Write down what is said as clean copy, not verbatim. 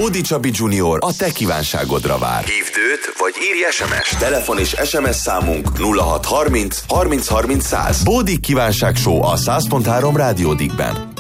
Bódi Csabi Junior a te kívánságodra vár. Hívd őt, vagy írj SMS. Telefon és SMS számunk 0630 30 30 100. Bódi kívánság show a 100.3 Rádió Digben.